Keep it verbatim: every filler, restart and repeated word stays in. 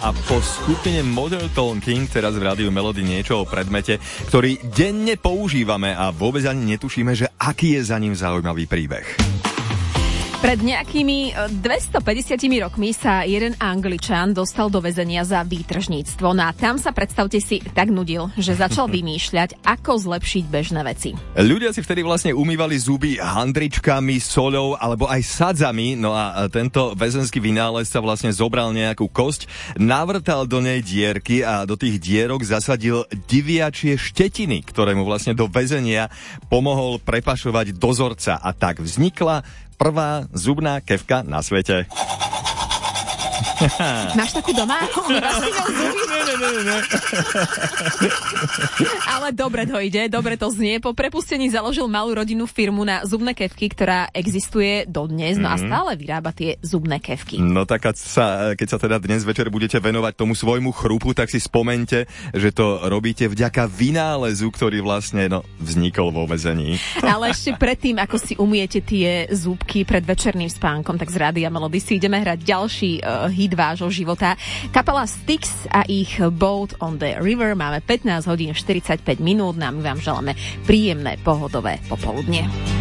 a po skupine Model Talking teraz v rádiu Melody niečo o predmete, ktorý denne používame a vôbec ani netušíme, že aký je za ním zaujímavý príbeh. Pred nejakými dvestopäťdesiatimi rokmi sa jeden Angličan dostal do väzenia za výtržníctvo. No a tam sa, predstavte si, tak nudil, že začal vymýšľať, ako zlepšiť bežné veci. Ľudia si vtedy vlastne umývali zuby handričkami, soľou alebo aj sadzami. No a tento väzenský vynálezca vlastne zobral nejakú kosť, navrtal do nej dierky a do tých dierok zasadil diviačie štetiny, ktoré mu vlastne do väzenia pomohol prepašovať dozorca. A tak vznikla prvá zubná kefka na svete. Máš takú doma? Nie, nie, nie, nie. Ale dobre to ide, dobre to znie. Po prepustení založil malú rodinnú firmu na zubné kefky, ktorá existuje dodnes, no a stále vyrába tie zubné kefky. No tak keď sa, keď sa teda dnes večer budete venovať tomu svojmu chrupu, tak si spomente, že to robíte vďaka vynálezu, ktorý vlastne no, vznikol vo väzení. Ale ešte predtým, ako si umiete tie zúbky pred večerným spánkom, tak z Rádia Melody si ideme hrať ďalší uh, hit vášho života. Kapela Styx a ich Boat on the River. Máme pätnásť hodín štyridsaťpäť minút, no a my vám želáme príjemné pohodové popoludne.